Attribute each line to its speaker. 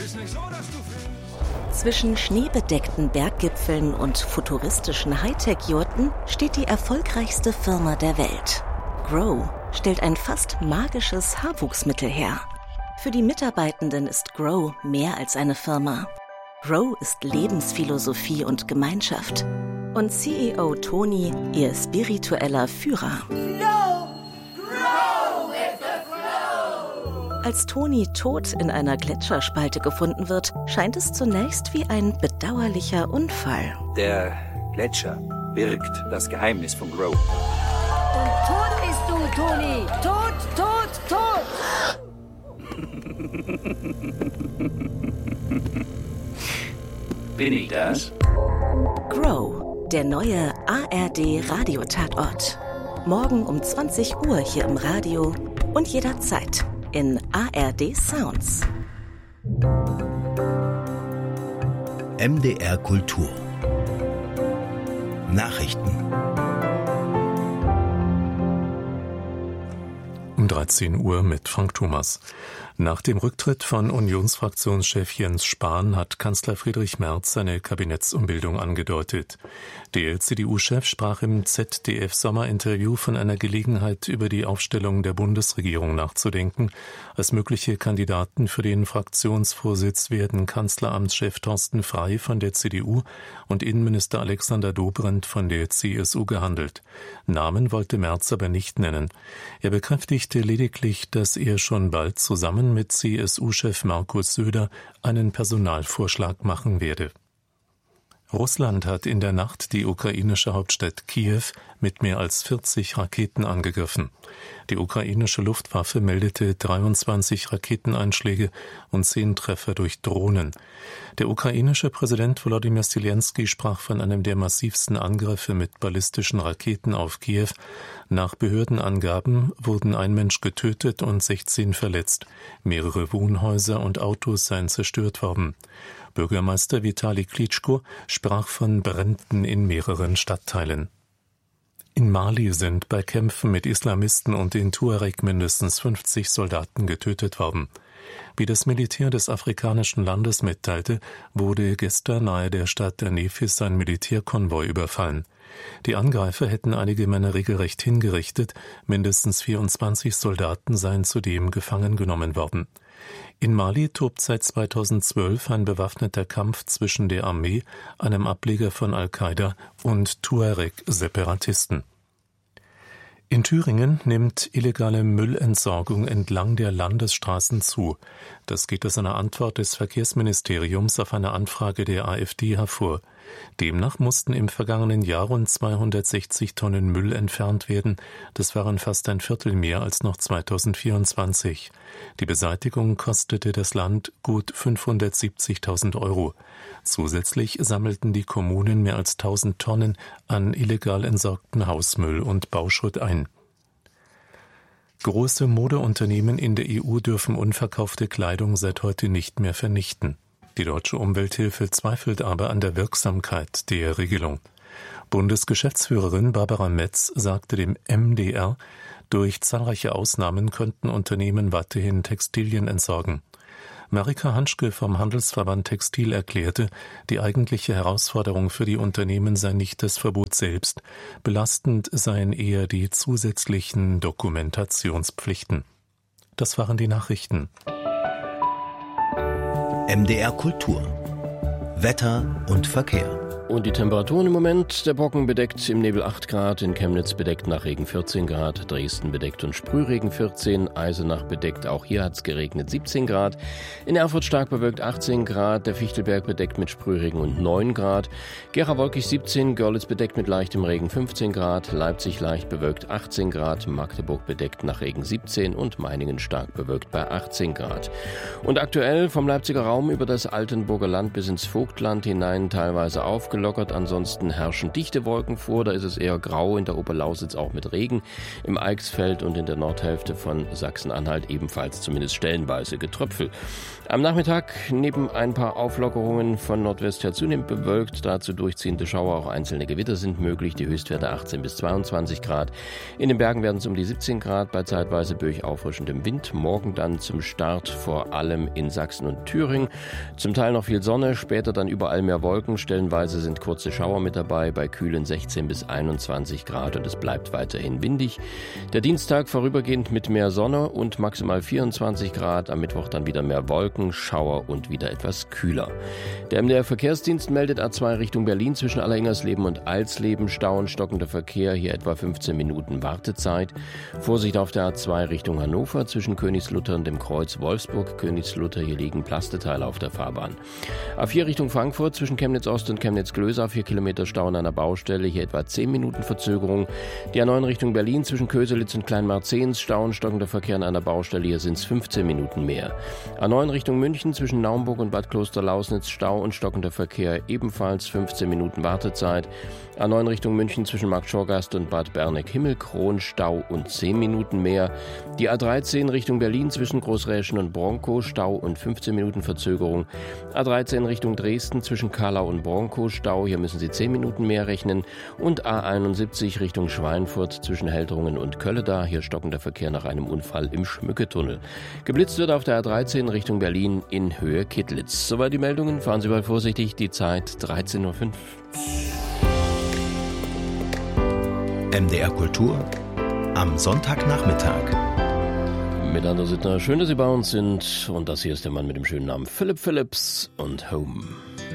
Speaker 1: Zwischen schneebedeckten Berggipfeln und futuristischen Hightech-Jurten steht die erfolgreichste Firma der Welt. Grow stellt ein fast magisches Haarwuchsmittel her. Für die Mitarbeitenden ist Grow mehr als eine Firma. Grow ist Lebensphilosophie und Gemeinschaft. Und CEO Toni, ihr spiritueller Führer. Als Toni tot in einer Gletscherspalte gefunden wird, scheint es zunächst wie ein bedauerlicher Unfall.
Speaker 2: Der Gletscher birgt das Geheimnis von Grow.
Speaker 3: Und tot bist du, Toni. Tot, tot, tot.
Speaker 2: Bin ich das?
Speaker 1: Grow, der neue ARD-Radiotatort. Morgen um 20 Uhr hier im Radio und jederzeit in ARD Sounds.
Speaker 4: MDR Kultur. Nachrichten.
Speaker 5: Um 13 Uhr mit Frank Thomas. Nach dem Rücktritt von Unionsfraktionschef Jens Spahn hat Kanzler Friedrich Merz seine Kabinettsumbildung angedeutet. Der CDU-Chef sprach im ZDF-Sommerinterview von einer Gelegenheit, über die Aufstellung der Bundesregierung nachzudenken. Als mögliche Kandidaten für den Fraktionsvorsitz werden Kanzleramtschef Thorsten Frey von der CDU und Innenminister Alexander Dobrindt von der CSU gehandelt. Namen wollte Merz aber nicht nennen. Er bekräftigte lediglich, dass er schon bald zusammen mit CSU-Chef Markus Söder einen Personalvorschlag machen werde. Russland hat in der Nacht die ukrainische Hauptstadt Kiew mit mehr als 40 Raketen angegriffen. Die ukrainische Luftwaffe meldete 23 Raketeneinschläge und 10 Treffer durch Drohnen. Der ukrainische Präsident Volodymyr Zelensky sprach von einem der massivsten Angriffe mit ballistischen Raketen auf Kiew. Nach Behördenangaben wurden ein Mensch getötet und 16 verletzt. Mehrere Wohnhäuser und Autos seien zerstört worden. Bürgermeister Vitali Klitschko sprach von Bränden in mehreren Stadtteilen. In Mali sind bei Kämpfen mit Islamisten und den Tuareg mindestens 50 Soldaten getötet worden. Wie das Militär des afrikanischen Landes mitteilte, wurde gestern nahe der Stadt Nefis ein Militärkonvoi überfallen. Die Angreifer hätten einige Männer regelrecht hingerichtet, mindestens 24 Soldaten seien zudem gefangen genommen worden. In Mali tobt seit 2012 ein bewaffneter Kampf zwischen der Armee, einem Ableger von Al-Qaida und Tuareg-Separatisten. In Thüringen nimmt illegale Müllentsorgung entlang der Landesstraßen zu. Das geht aus einer Antwort des Verkehrsministeriums auf eine Anfrage der AfD hervor. Demnach mussten im vergangenen Jahr rund 260 Tonnen Müll entfernt werden. Das waren fast ein Viertel mehr als noch 2024. Die Beseitigung kostete das Land gut 570.000 €. Zusätzlich sammelten die Kommunen mehr als 1.000 Tonnen an illegal entsorgten Hausmüll und Bauschutt ein. Große Modeunternehmen in der EU dürfen unverkaufte Kleidung seit heute nicht mehr vernichten. Die Deutsche Umwelthilfe zweifelt aber an der Wirksamkeit der Regelung. Bundesgeschäftsführerin Barbara Metz sagte dem MDR, durch zahlreiche Ausnahmen könnten Unternehmen weiterhin Textilien entsorgen. Marika Hanschke vom Handelsverband Textil erklärte, die eigentliche Herausforderung für die Unternehmen sei nicht das Verbot selbst, belastend seien eher die zusätzlichen Dokumentationspflichten. Das waren die Nachrichten.
Speaker 4: MDR Kultur. Wetter und Verkehr.
Speaker 6: Und die Temperaturen im Moment: der Brocken bedeckt, im Nebel 8 Grad, in Chemnitz bedeckt, nach Regen 14 Grad, Dresden bedeckt und Sprühregen 14, Eisenach bedeckt, auch hier hat es geregnet, 17 Grad, in Erfurt stark bewölkt 18 Grad, der Fichtelberg bedeckt mit Sprühregen und 9 Grad, Gera wolkig 17, Görlitz bedeckt mit leichtem Regen 15 Grad, Leipzig leicht bewölkt 18 Grad, Magdeburg bedeckt nach Regen 17 und Meiningen stark bewölkt bei 18 Grad. Und aktuell vom Leipziger Raum über das Altenburger Land bis ins Vogtland hinein teilweise aufgelockert, gelockert. Ansonsten herrschen dichte Wolken vor. Da ist es eher grau, in der Oberlausitz auch mit Regen. Im Eichsfeld und in der Nordhälfte von Sachsen-Anhalt ebenfalls zumindest stellenweise Getröpfel. Am Nachmittag neben ein paar Auflockerungen von Nordwest her zunehmend bewölkt. Dazu durchziehende Schauer, auch einzelne Gewitter sind möglich. Die Höchstwerte 18 bis 22 Grad. In den Bergen werden es um die 17 Grad bei zeitweise böig auffrischendem Wind. Morgen dann zum Start vor allem in Sachsen und Thüringen. Zum Teil noch viel Sonne, später dann überall mehr Wolken. Stellenweise sind kurze Schauer mit dabei, bei kühlen 16 bis 21 Grad und es bleibt weiterhin windig. Der Dienstag vorübergehend mit mehr Sonne und maximal 24 Grad. Am Mittwoch dann wieder mehr Wolken, Schauer und wieder etwas kühler. Der MDR-Verkehrsdienst meldet A2 Richtung Berlin zwischen Alleringersleben und Alsleben. Stau und stockender Verkehr, hier etwa 15 Minuten Wartezeit. Vorsicht auf der A2 Richtung Hannover zwischen Königslutter und dem Kreuz Wolfsburg-Königslutter. Hier liegen Plasteteile auf der Fahrbahn. A4 Richtung Frankfurt zwischen Chemnitz Ost und Chemnitz Glösa, 4 Kilometer Stau an einer Baustelle, hier etwa 10 Minuten Verzögerung. Die A9 Richtung Berlin zwischen Köselitz und Kleinmarzens, Stau und stockender Verkehr an einer Baustelle, hier sind es 15 Minuten mehr. A9 Richtung München zwischen Naumburg und Bad Kloster-Lausnitz, Stau und stockender Verkehr, ebenfalls 15 Minuten Wartezeit. A9 Richtung München zwischen Marktschorgast und Bad Berneck-Himmelkron, Stau und 10 Minuten mehr. Die A13 Richtung Berlin zwischen Großräschen und Bronkow, Stau und 15 Minuten Verzögerung. A13 Richtung Dresden zwischen Kahlau und Bronkow, Stau, hier müssen Sie 10 Minuten mehr rechnen. Und A71 Richtung Schweinfurt zwischen Heldrungen und Kölleda, hier stockender Verkehr nach einem Unfall im Schmücketunnel. Geblitzt wird auf der A13 Richtung Berlin in Höhe Kittlitz. Soweit die Meldungen, fahren Sie mal vorsichtig, die Zeit 13.05 Uhr.
Speaker 4: MDR Kultur am Sonntagnachmittag.
Speaker 6: Mit Anders Sittner, schön, dass Sie bei uns sind. Und das hier ist der Mann mit dem schönen Namen Philipp Phillips und Home.